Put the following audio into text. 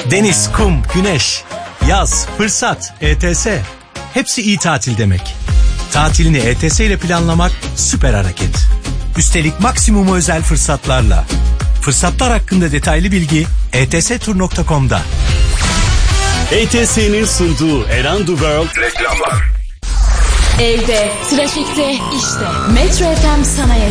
Deniz, kum, güneş, yaz, fırsat, ETS. Hepsi iyi tatil demek. Tatilini ETS ile planlamak süper hareket. Üstelik maksimum özel fırsatlarla. Fırsatlar hakkında detaylı bilgi etstur.com'da. ETS'nin sunduğu Around the World reklamlar. Evde, trafikte, işte Metro FM sana